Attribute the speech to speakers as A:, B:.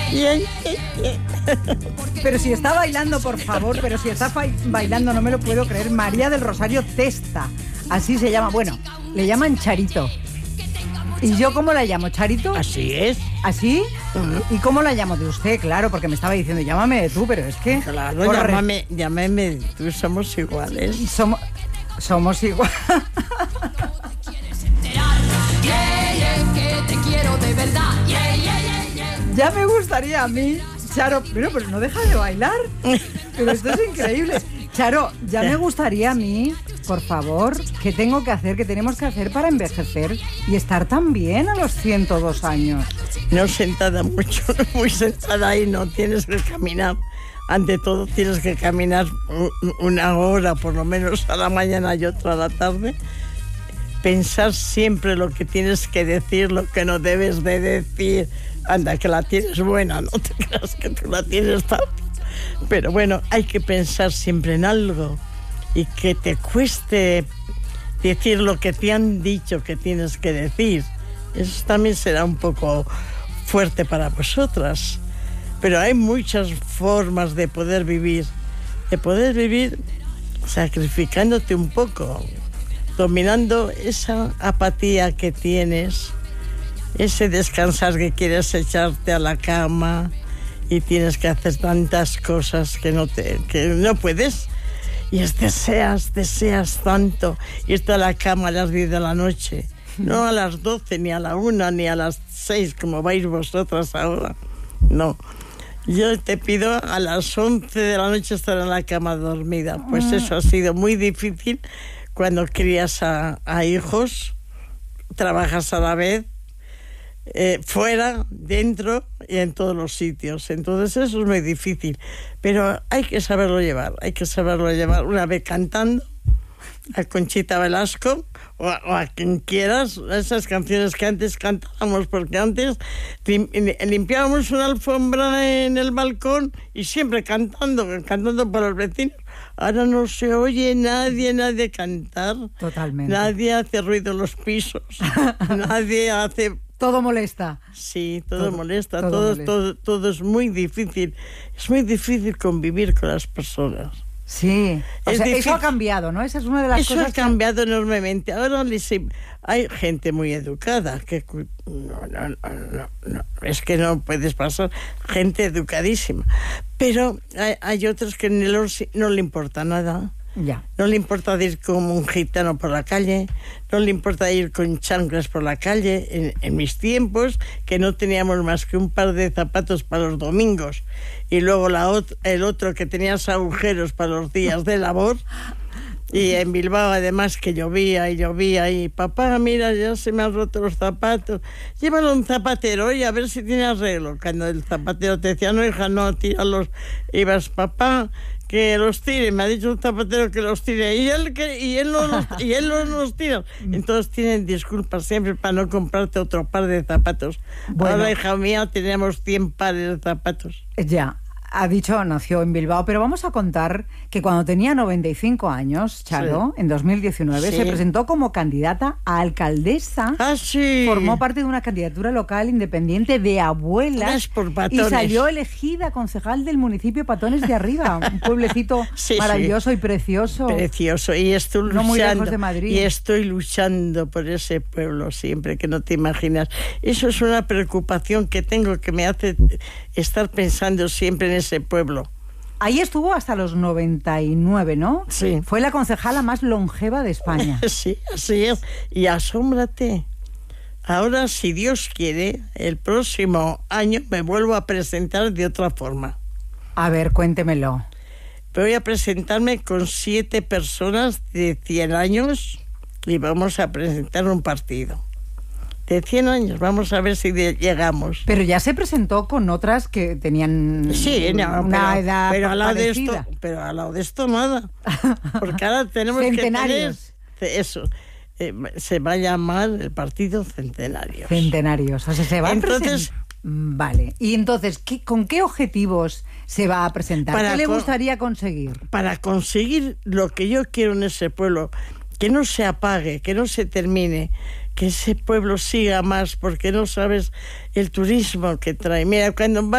A: Pero si está bailando, por favor, pero si está bailando, no me lo puedo creer. María del Rosario Testa, así se llama. Bueno, le llaman Charito. ¿Y yo cómo la llamo? ¿Charito?
B: Así es.
A: ¿Así? ¿Y cómo la llamo de usted? Claro, porque me estaba diciendo, llámame de tú, pero es que...
B: Claro, llámame de tú, somos iguales.
A: Somos iguales. Ya me gustaría a mí, Charo, pero no deja de bailar. Pero esto es increíble. Charo, ya me gustaría a mí, por favor, ¿qué tengo que hacer, qué tenemos que hacer para envejecer y estar tan bien a los 102 años?
B: No sentada mucho, muy sentada ahí, no tienes que caminar. Ante todo tienes que caminar una hora por lo menos a la mañana y otra a la tarde. Pensar siempre lo que tienes que decir, lo que no debes de decir. Anda, que la tienes buena, no te creas que tú la tienes fácil. Pero bueno, hay que pensar siempre en algo y que te cueste decir lo que te han dicho que tienes que decir. Eso también será un poco fuerte para vosotras. Pero hay muchas formas de poder vivir sacrificándote un poco, dominando esa apatía que tienes, ese descansar que quieres echarte a la cama y tienes que hacer tantas cosas que no puedes, y deseas tanto irte a la cama a las 10 de la noche, no a las 12, ni a la 1, ni a las 6 como vais vosotras ahora, no. Yo te pido a las 11 de la noche estar en la cama dormida. Pues eso ha sido muy difícil cuando crías a hijos, trabajas a la vez, fuera, dentro y en todos los sitios. Entonces eso es muy difícil. Pero hay que saberlo llevar. Una vez cantando a Conchita Velasco o a quien quieras, esas canciones que antes cantábamos, porque antes limpiábamos una alfombra en el balcón y siempre cantando para los vecinos. Ahora no se oye nadie cantar.
A: Totalmente.
B: Nadie hace ruido en los pisos. Nadie hace...
A: Todo molesta.
B: Sí, todo molesta. Todo es muy difícil. Es muy difícil convivir con las personas.
A: Sí, eso ha cambiado, ¿no? Esa es una de las cosas.
B: Eso ha cambiado enormemente. Ahora hay gente muy educada que no, es que no puedes pasar, gente educadísima. Pero hay otros que no le importa nada.
A: Ya.
B: No le importa ir como un gitano por la calle, no le importa ir con chanclas por la calle. En mis tiempos, que no teníamos más que un par de zapatos para los domingos y luego el otro que tenía agujeros para los días de labor. Y en Bilbao además que llovía y papá, mira, ya se me han roto los zapatos, llévalo a un zapatero y a ver si tiene arreglo. Cuando el zapatero te decía, no hija, no, tíralos, ibas, papá, que los tire, me ha dicho un zapatero que los tire y él no los tira. Entonces tienen disculpas siempre para no comprarte otro par de zapatos. Bueno, ahora, hija mía, tenemos 100 pares de zapatos.
A: Ya. Ha dicho, nació en Bilbao, pero vamos a contar que cuando tenía 95 años, Charo, en 2019, se presentó como candidata a alcaldesa.
B: Sí.
A: Formó parte de una candidatura local independiente de abuelas y salió elegida concejal del municipio Patones de Arriba, un pueblecito maravilloso y precioso.
B: Precioso, y estoy luchando,
A: no muy lejos de Madrid.
B: Y estoy luchando por ese pueblo siempre, que no te imaginas. Eso es una preocupación que tengo, que me hace estar pensando siempre en ese pueblo.
A: Ahí estuvo hasta los 99, ¿no?
B: Sí.
A: Fue la concejala más longeva de España.
B: Sí, así es. Y asómbrate. Ahora, si Dios quiere, el próximo año me vuelvo a presentar de otra forma.
A: A ver, cuéntemelo.
B: Voy a presentarme con 7 personas de 100 años y vamos a presentar un partido. De 100 años, vamos a ver si llegamos.
A: Pero ya se presentó con otras que tenían una edad
B: pero al lado
A: parecida.
B: de esto, pero al lado de esto nada. Porque ahora tenemos
A: Centenarios.
B: Que tener eso. Se va a llamar el partido Centenarios.
A: Centenarios. O sea, se va
B: entonces,
A: vale. Y entonces, ¿con qué objetivos se va a presentar? ¿Qué le gustaría conseguir?
B: Para conseguir lo que yo quiero en ese pueblo, que no se apague, que no se termine, que ese pueblo siga más, porque no sabes el turismo que trae. Mira, cuando